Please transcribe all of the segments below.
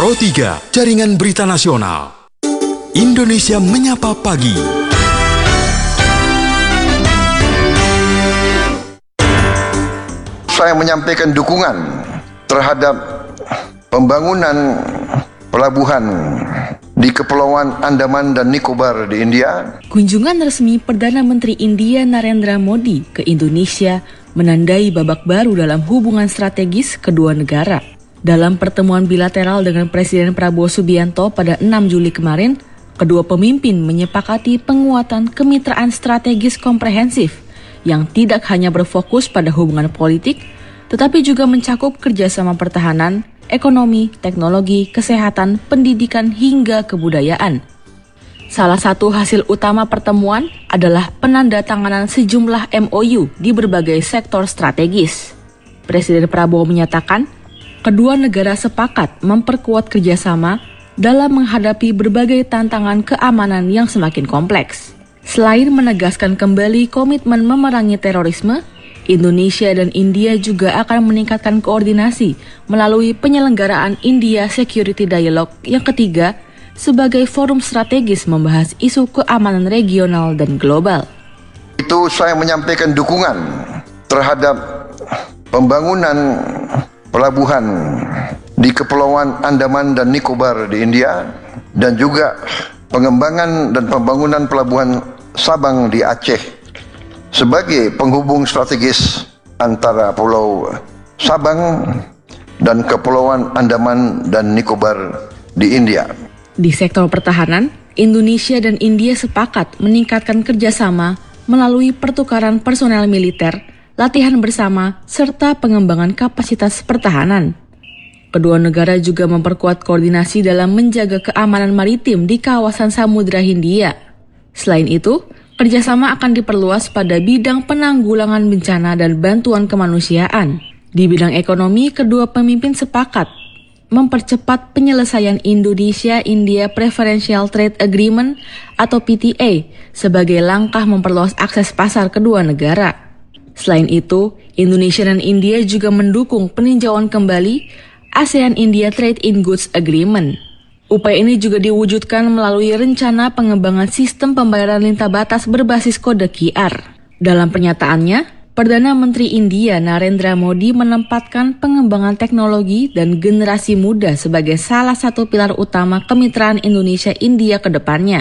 Pro 3, Jaringan Berita Nasional. Indonesia Menyapa Pagi. Saya menyampaikan dukungan terhadap pembangunan pelabuhan di Kepulauan Andaman dan Nicobar di India. Kunjungan resmi Perdana Menteri India Narendra Modi ke Indonesia menandai babak baru dalam hubungan strategis kedua negara. Dalam pertemuan bilateral dengan Presiden Prabowo Subianto pada 6 Juli kemarin, kedua pemimpin menyepakati penguatan kemitraan strategis komprehensif yang tidak hanya berfokus pada hubungan politik, tetapi juga mencakup kerjasama pertahanan, ekonomi, teknologi, kesehatan, pendidikan, hingga kebudayaan. Salah satu hasil utama pertemuan adalah penandatanganan sejumlah MOU di berbagai sektor strategis. Presiden Prabowo menyatakan, kedua negara sepakat memperkuat kerjasama dalam menghadapi berbagai tantangan keamanan yang semakin kompleks. Selain menegaskan kembali komitmen memerangi terorisme, Indonesia dan India juga akan meningkatkan koordinasi melalui penyelenggaraan India Security Dialogue yang ketiga sebagai forum strategis membahas isu keamanan regional dan global. Itu saya menyampaikan dukungan terhadap pembangunan pelabuhan di Kepulauan Andaman dan Nicobar di India dan juga pengembangan dan pembangunan pelabuhan Sabang di Aceh sebagai penghubung strategis antara Pulau Sabang dan Kepulauan Andaman dan Nicobar di India. Di sektor pertahanan, Indonesia dan India sepakat meningkatkan kerjasama melalui pertukaran personel militer, latihan bersama, serta pengembangan kapasitas pertahanan. Kedua negara juga memperkuat koordinasi dalam menjaga keamanan maritim di kawasan Samudra Hindia. Selain itu, kerjasama akan diperluas pada bidang penanggulangan bencana dan bantuan kemanusiaan. Di bidang ekonomi, kedua pemimpin sepakat mempercepat penyelesaian Indonesia-India Preferential Trade Agreement atau PTA sebagai langkah memperluas akses pasar kedua negara. Selain itu, Indonesia dan India juga mendukung peninjauan kembali ASEAN-India Trade in Goods Agreement. Upaya ini juga diwujudkan melalui rencana pengembangan sistem pembayaran lintas batas berbasis kode QR. Dalam pernyataannya, Perdana Menteri India Narendra Modi menempatkan pengembangan teknologi dan generasi muda sebagai salah satu pilar utama kemitraan Indonesia-India ke depannya.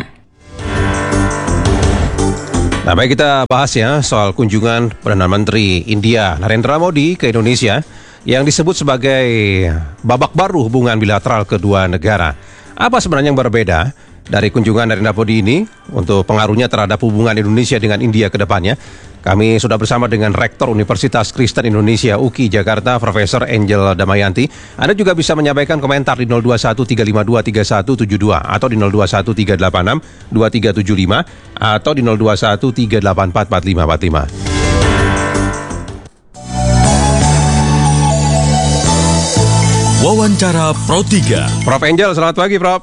Nah, baik, kita bahas ya soal kunjungan Perdana Menteri India Narendra Modi ke Indonesia yang disebut sebagai babak baru hubungan bilateral kedua negara. Apa sebenarnya yang berbeda dari kunjungan Narendra Modi ini untuk pengaruhnya terhadap hubungan Indonesia dengan India ke depannya? Kami sudah bersama dengan Rektor Universitas Kristen Indonesia UKI Jakarta, Profesor Angel Damayanti. Anda juga bisa menyampaikan komentar di 0213523172 atau di 0213862375 atau di 0213844545. Wawancara Pro 3. Prof Angel, selamat pagi, Prof.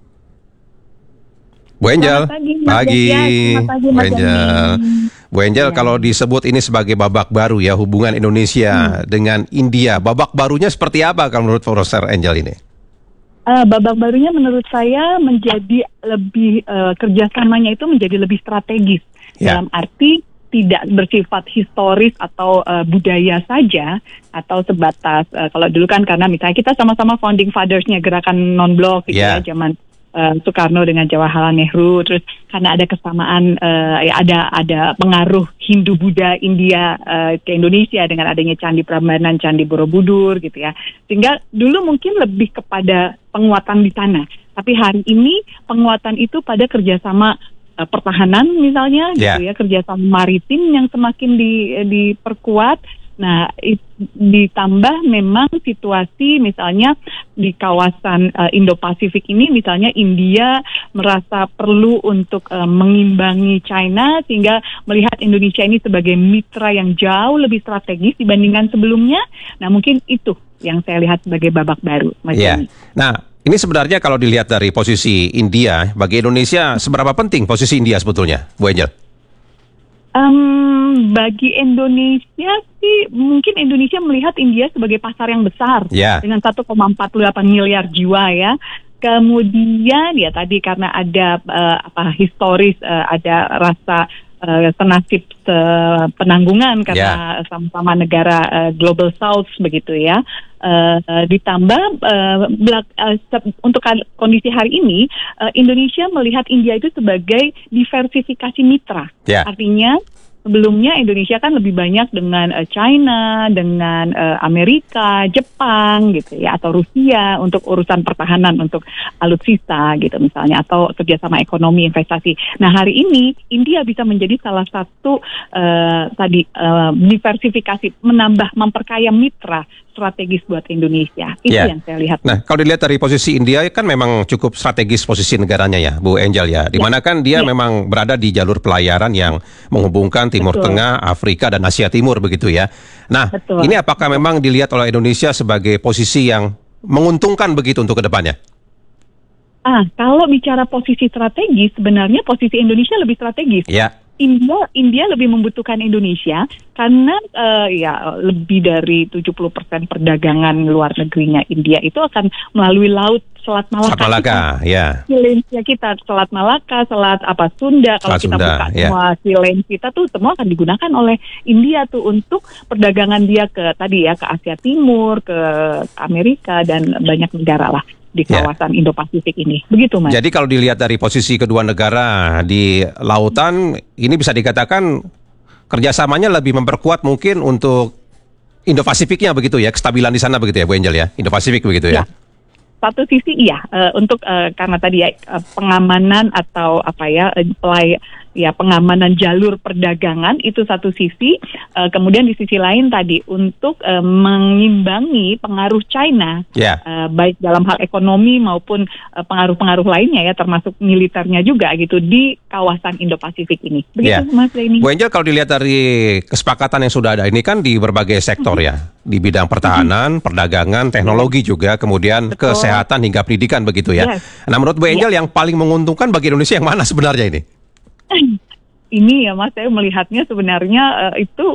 Bu Angel. Selamat pagi, Bu Angel. Bu Angel, kalau disebut ini sebagai babak baru ya hubungan Indonesia dengan India, babak barunya seperti apa kalau menurut Profesor Angel ini? Babak barunya menurut saya menjadi lebih kerjasamanya itu menjadi lebih strategis dalam arti tidak bersifat historis atau budaya saja atau sebatas kalau dulu kan karena misalnya kita sama-sama founding fathers-nya gerakan non-blok gitu ya zaman Soekarno dengan Jawaharlal Nehru, terus karena ada kesamaan ada pengaruh Hindu-Buddha India ke Indonesia dengan adanya Candi Prambanan, Candi Borobudur gitu ya, sehingga dulu mungkin lebih kepada penguatan di sana, tapi hari ini penguatan itu pada kerjasama pertahanan misalnya gitu ya, kerjasama maritim yang semakin diperkuat. Nah, ditambah memang situasi misalnya di kawasan Indo-Pasifik ini, misalnya India merasa perlu untuk mengimbangi China sehingga melihat Indonesia ini sebagai mitra yang jauh lebih strategis dibandingkan sebelumnya. Nah, mungkin itu yang saya lihat sebagai babak baru. Nah, ini sebenarnya kalau dilihat dari posisi India, bagi Indonesia seberapa penting posisi India sebetulnya, Bu Angel? Bagi Indonesia sih, mungkin Indonesia melihat India sebagai pasar yang besar dengan 1,48 miliar jiwa ya. Kemudian ya tadi karena ada historis, ada rasa senasib penanggungan karena sama-sama negara Global South begitu ya. Ditambah untuk kondisi hari ini, Indonesia melihat India itu sebagai diversifikasi mitra. Artinya sebelumnya Indonesia kan lebih banyak dengan China, dengan Amerika, Jepang gitu ya, atau Rusia untuk urusan pertahanan, untuk alutsista gitu misalnya, atau kerjasama ekonomi investasi. Nah hari ini India bisa menjadi salah satu diversifikasi, memperkaya mitra strategis buat Indonesia. Itu yang saya lihat. Nah, kalau dilihat dari posisi India kan memang cukup strategis posisi negaranya ya, Bu Angel ya. Di mana kan dia memang berada di jalur pelayaran yang menghubungkan Timur Tengah, Afrika dan Asia Timur begitu ya. Nah, ini apakah memang dilihat oleh Indonesia sebagai posisi yang menguntungkan begitu untuk kedepannya? Kalau bicara posisi strategis, sebenarnya posisi Indonesia lebih strategis. India lebih membutuhkan Indonesia karena lebih dari 70% perdagangan luar negerinya India itu akan melalui laut Selat Malaka. Silenzia kita, Selat Malaka, Selat Sunda. Kalau kita buka semua silen kita tuh semua akan digunakan oleh India tuh untuk perdagangan dia ke Asia Timur, ke Amerika dan banyak negara lah di kawasan Indo-Pasifik ini. Begitu, Mas. Jadi kalau dilihat dari posisi kedua negara di lautan, ini bisa dikatakan kerjasamanya lebih memperkuat mungkin untuk Indo-Pasifiknya begitu ya, kestabilan di sana begitu ya, Bu Angel ya, Indo-Pasifik begitu ya. Satu sisi untuk karena tadi pengamanan atau pengamanan jalur perdagangan itu satu sisi, kemudian di sisi lain tadi untuk mengimbangi pengaruh China, baik dalam hal ekonomi maupun pengaruh-pengaruh lainnya ya, termasuk militernya juga gitu di kawasan Indo-Pasifik ini. Begitu Mas Denny. Bu Angel, kalau dilihat dari kesepakatan yang sudah ada ini kan di berbagai sektor ya, di bidang pertahanan, perdagangan, teknologi juga, kemudian kesehatan hingga pendidikan begitu ya. Nah, menurut Bu Angel yang paling menguntungkan bagi Indonesia yang mana sebenarnya ini? Ini ya Mas, saya melihatnya sebenarnya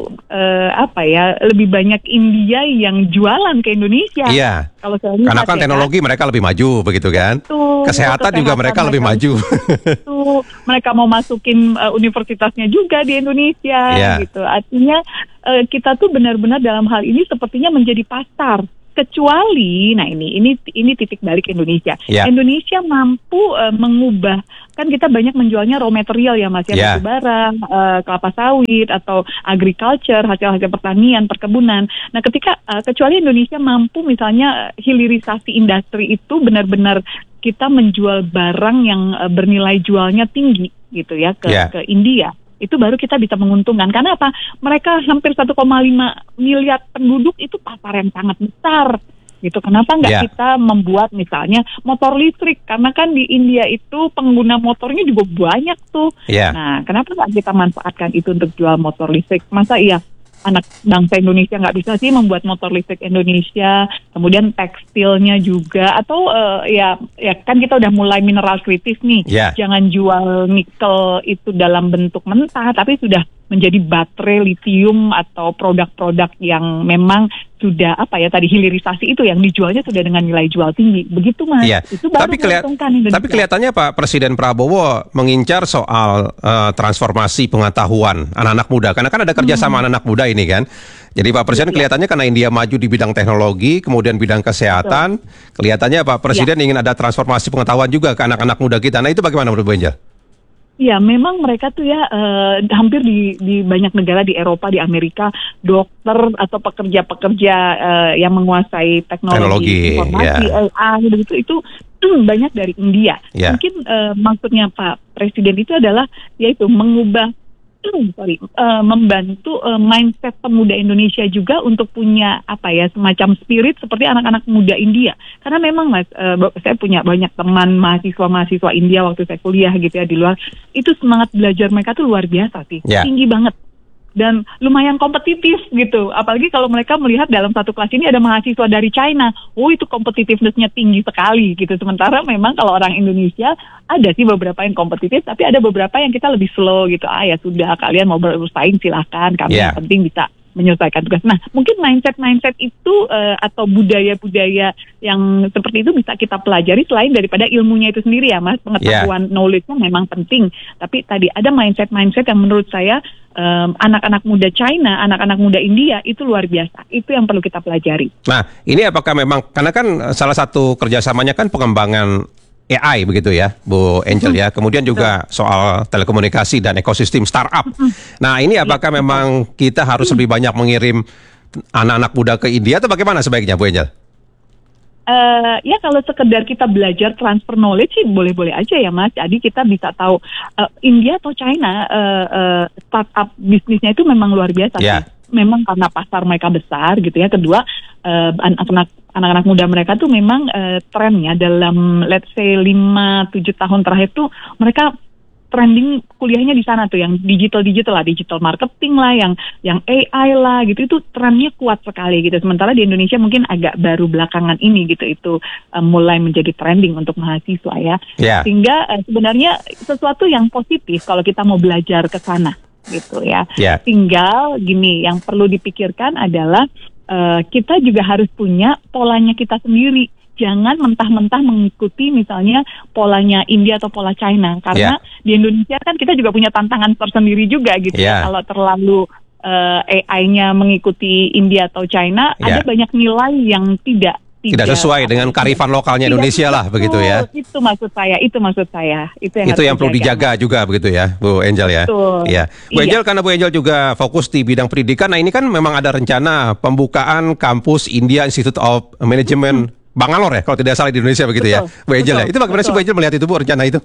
lebih banyak India yang jualan ke Indonesia. Kalau saya lihat, karena kan teknologi mereka lebih maju begitu kan. Kesehatan juga mereka lebih maju. Mereka mau masukin universitasnya juga di Indonesia gitu. Artinya kita tuh benar-benar dalam hal ini sepertinya menjadi pasar. Kecuali, ini titik balik Indonesia. Indonesia mampu mengubah, kan kita banyak menjualnya raw material ya Mas, batu bara, kelapa sawit atau agriculture, hasil-hasil pertanian, perkebunan. Nah, kecuali Indonesia mampu misalnya hilirisasi industri itu benar-benar kita menjual barang yang bernilai jualnya tinggi gitu ya ke India. Itu baru kita bisa menguntungkan. Karena apa? Mereka hampir 1,5 miliar penduduk, itu pasar yang sangat besar. Gitu. Kenapa nggak kita membuat misalnya motor listrik? Karena kan di India itu pengguna motornya juga banyak tuh. Nah, kenapa nggak kita manfaatkan itu untuk jual motor listrik? Masa anak bangsa Indonesia nggak bisa sih membuat motor listrik Indonesia, kemudian tekstilnya juga, atau kan kita udah mulai mineral kritis nih, jangan jual nikel itu dalam bentuk mentah, tapi sudah menjadi baterai lithium atau produk-produk yang memang sudah hilirisasi itu yang dijualnya sudah dengan nilai jual tinggi. Begitu Mas. Itu baru menguntungkan Indonesia. Tapi kelihatannya Pak Presiden Prabowo mengincar soal transformasi pengetahuan anak-anak muda. Karena kan ada kerja sama anak-anak muda ini kan. Jadi Pak Presiden kelihatannya karena India maju di bidang teknologi, kemudian bidang kesehatan, kelihatannya Pak Presiden ingin ada transformasi pengetahuan juga ke anak-anak muda kita. Nah, itu bagaimana menurut Bu Angel? Ya, memang mereka tuh hampir di banyak negara di Eropa, di Amerika, dokter atau pekerja-pekerja yang menguasai teknologi informasi, AI, itu banyak dari India. Mungkin maksudnya Pak Presiden itu adalah yaitu mengubah membantu mindset pemuda Indonesia juga untuk punya semacam spirit seperti anak-anak muda India. Karena memang Mas, saya punya banyak teman mahasiswa India waktu saya kuliah gitu ya di luar, itu semangat belajar mereka tuh luar biasa sih, tinggi banget. dan lumayan kompetitif gitu. Apalagi kalau mereka melihat dalam satu kelas ini ada mahasiswa dari China, itu kompetitiveness-nya tinggi sekali gitu. Sementara memang kalau orang Indonesia ada sih beberapa yang kompetitif, tapi ada beberapa yang kita lebih slow gitu. Ya sudah, kalian mau bersaing silahkan, kami yang penting bisa menyelesaikan tugas. Nah, mungkin mindset itu atau budaya-budaya yang seperti itu bisa kita pelajari selain daripada ilmunya itu sendiri ya, Mas. Pengetahuan knowledge-nya memang penting. Tapi tadi ada mindset yang menurut saya anak-anak muda China, anak-anak muda India itu luar biasa. Itu yang perlu kita pelajari. Nah, ini apakah memang, karena kan salah satu kerjasamanya kan pengembangan AI begitu ya, Bu Angel ya. Kemudian juga soal telekomunikasi dan ekosistem startup. Nah, ini apakah memang kita harus lebih banyak mengirim anak-anak muda ke India atau bagaimana sebaiknya, Bu Angel? Ya kalau sekedar kita belajar transfer knowledge sih boleh-boleh aja ya, Mas. Jadi kita bisa tahu India atau China startup bisnisnya itu memang luar biasa sih. Memang karena pasar mereka besar gitu ya. Kedua, anak-anak muda mereka tuh memang trennya dalam let's say 5-7 tahun terakhir tuh mereka trending kuliahnya di sana tuh, yang digital lah, digital marketing lah, yang AI lah gitu, itu trennya kuat sekali gitu. Sementara di Indonesia mungkin agak baru belakangan ini gitu, itu mulai menjadi trending untuk mahasiswa ya. Sehingga sebenarnya sesuatu yang positif kalau kita mau belajar ke sana gitu ya. Tinggal gini, yang perlu dipikirkan adalah kita juga harus punya polanya kita sendiri. Jangan mentah-mentah mengikuti misalnya polanya India atau pola China. Karena di Indonesia kan kita juga punya tantangan tersendiri juga gitu ya. Kalau terlalu AI-nya mengikuti India atau China, ada banyak nilai yang tidak sesuai dengan kearifan lokalnya Indonesia lah, begitu ya. Itu maksud saya. Itu yang perlu dijaga juga begitu ya, Bu Angel ya. Iya. Bu Angel, karena Bu Angel juga fokus di bidang pendidikan. Nah, ini kan memang ada rencana pembukaan kampus India Institute of Management Bangalore ya, kalau tidak salah di Indonesia begitu ya, Bu Angel ya. Itu bagaimana sih Bu Angel melihat itu, Bu, rencana itu?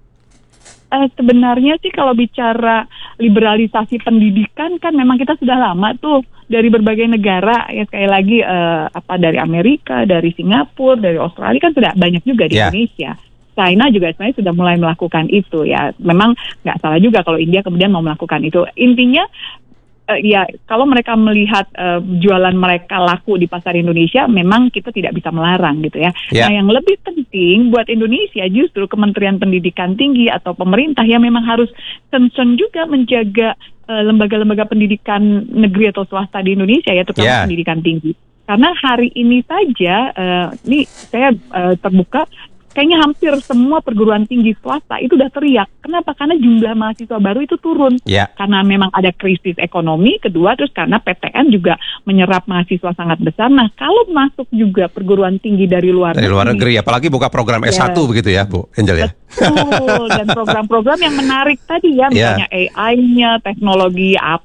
Sebenarnya sih kalau bicara liberalisasi pendidikan kan memang kita sudah lama tuh dari berbagai negara ya, sekali lagi dari Amerika, dari Singapura, dari Australia kan sudah banyak juga di Indonesia. China juga sebenarnya sudah mulai melakukan itu ya. Memang nggak salah juga kalau India kemudian mau melakukan itu. Intinya kalau mereka melihat jualan mereka laku di pasar Indonesia, memang kita tidak bisa melarang gitu ya. Nah, yang lebih penting buat Indonesia justru Kementerian Pendidikan Tinggi atau pemerintah yang memang harus concern juga menjaga lembaga-lembaga pendidikan negeri atau swasta di Indonesia ya, terutama pendidikan tinggi. Karena hari ini saja, ini saya terbuka, kayaknya hampir semua perguruan tinggi swasta itu udah teriak. Kenapa? Karena jumlah mahasiswa baru itu turun. Karena memang ada krisis ekonomi. Kedua, terus karena PTN juga menyerap mahasiswa sangat besar. Nah, kalau masuk juga perguruan tinggi dari luar negeri, apalagi buka program S1 begitu ya, Bu Angel ya. Betul, dan program-program yang menarik tadi ya, misalnya AI-nya, teknologi